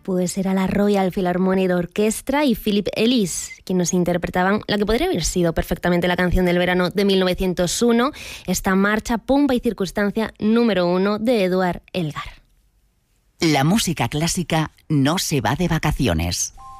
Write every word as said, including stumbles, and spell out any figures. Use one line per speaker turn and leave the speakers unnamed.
Pues era la Royal Philharmonic Orchestra y Philip Ellis quienes interpretaban la que podría haber sido perfectamente la canción del verano de mil novecientos uno, esta marcha Pompa y Circunstancia número uno de Eduard Elgar.
La música clásica no se va de vacaciones.